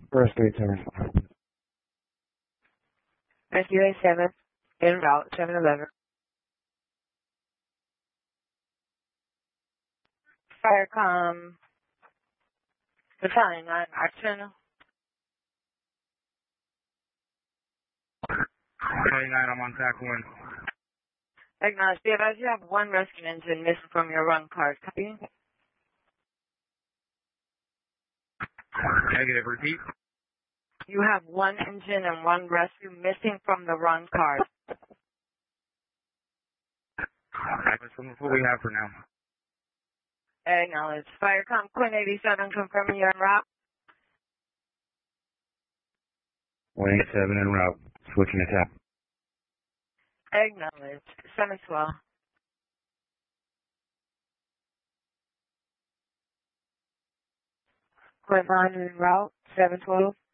First 875. Rescue A7, en route 711. Firecom, Battalion 9, action. 29, I'm on tack 1. Acknowledge. Be advised you have one rescue engine missing from your run card. Copy? Negative, repeat. You have one engine and one rescue missing from the run card. That's what we have for now. Acknowledge. Firecom, Quinn 87, confirming you're en route. 187 en route. Switching attack. Acknowledge. 712. Quinn 9 en route, 712.